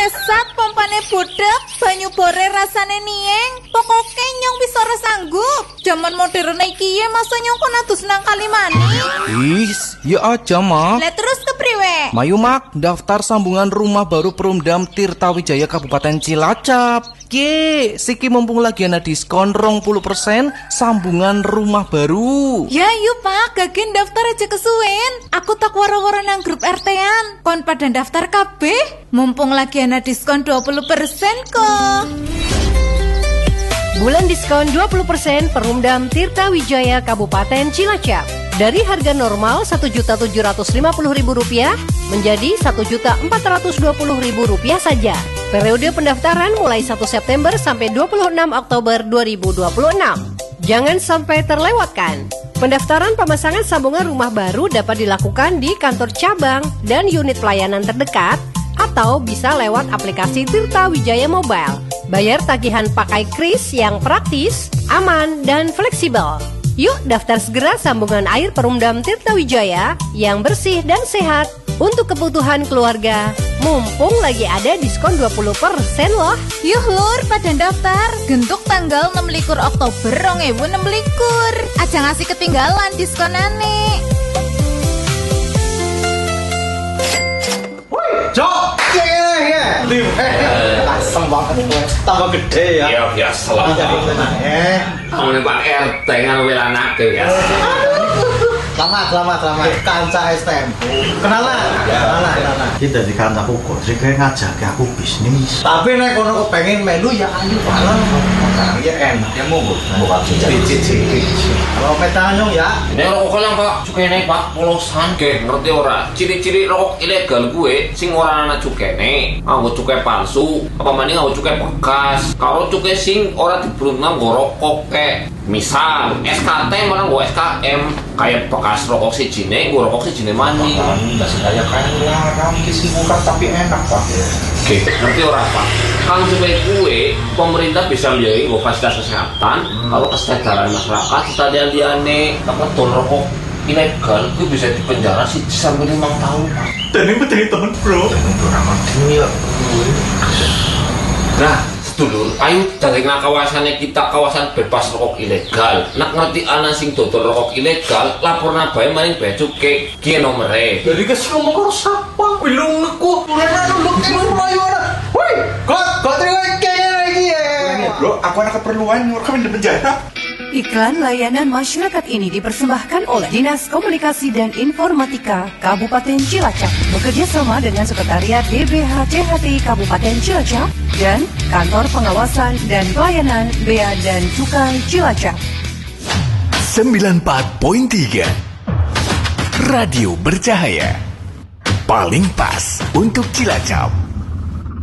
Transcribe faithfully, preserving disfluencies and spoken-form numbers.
sesat, pompane budek, banyu bore rasane nieng. Pokoke nyong bisa ora sanggup. Jaman modern iki ya masa nyong kono adus nang Kalimani. Is, ya aja, Mak. Lah terus kepriwe? Mayu, Mak, daftar sambungan rumah baru Perumdam Tirtawijaya Kabupaten Cilacap. Ye, siki mumpung lagi ana diskon dua puluh persen sambungan rumah baru. Ya yuk Pak, gagen daftar aja kesuwen. Aku tak waro-waro nang grup R T-an. Kon pada daftar kabeh. Mumpung lagi ana diskon dua puluh persen kok. Bulan diskon dua puluh persen Perumdam Tirtawijaya Kabupaten Cilacap. Dari harga normal satu juta tujuh ratus lima puluh ribu rupiah menjadi satu juta empat ratus dua puluh ribu rupiah saja. Periode pendaftaran mulai satu September sampai dua puluh enam Oktober dua ribu dua puluh enam. Jangan sampai terlewatkan. Pendaftaran pemasangan sambungan rumah baru dapat dilakukan di kantor cabang dan unit pelayanan terdekat atau bisa lewat aplikasi Tirtawijaya Mobile. Bayar tagihan pakai kris yang praktis, aman, dan fleksibel. Yuk daftar segera sambungan air Perumdam Tirtawijaya yang bersih dan sehat untuk kebutuhan keluarga. Mumpung lagi ada diskon dua puluh persen loh. Yuh lur, pada daftar. Gentuk tanggal enam likur Oktober dua ribu enam likur. Aja ngasih ketinggalan diskonane. Jok, iya iya iya. Eh, asem banget gue. Tambah gede ya. Iya biasa lah. Eh, kamu Pak R T ngambil anaknya ya. Selamat, selamat, selamat. Kanca S T M. Kenalan, kenalan, kenalan. Kita di kantor aku kok, sih kayak ngajak aku bisnis. Tapi nek kono kepengen melu ya ayo bareng. Ya enak, ya monggo. Bukan cicit-cicit. Kalau petanyong ya. Nek rokok lang Pak, cukene Pak polosan ke ngerti ora? Ciri-ciri rokok ilegal gue sing ora ana cukene, nganggo cukai palsu, apa maning nganggo cukai bekas. Kalau cukai sing ora dibruntam nggo rokok ke. Misal S K T malah nggo S K M kayak bekas rokok sijine, nggo rokok sijine maning. Enggak sih kayak kayak larang kisi bukan tapi enak Pak. Oke, ngerti ora Pak? Kang supaya kue pemerintah bisa biayai nggo fasilitas kesehatan, kalau kesejahteraan masyarakat stadion diane apa tol rokok ilegal gue bisa dipenjara sih sampai lima tahun Pak. Dan ini betul temen bro. Temen bro ramah tinggal. Nah, sedulur, ayo dari kawasannya kita kawasan bebas rokok ilegal. Nak ngerti ana sing dodol rokok ilegal, laporna bae maring bea cukai ki nomere. Jadi kesini ngomong karo sapa? Wilung aku. Mulane nuluk nang mlayu ana. Woi, kok kok terima kene lagi ya. Bro, aku ada keperluan nyuruh kami di penjara. Iklan layanan masyarakat ini dipersembahkan oleh Dinas Komunikasi dan Informatika Kabupaten Cilacap bekerja sama dengan Sekretariat D B H C H T Kabupaten Cilacap dan Kantor Pengawasan dan Pelayanan Bea dan Cukai Cilacap. sembilan puluh empat koma tiga Radio Bercahaya paling pas untuk Cilacap.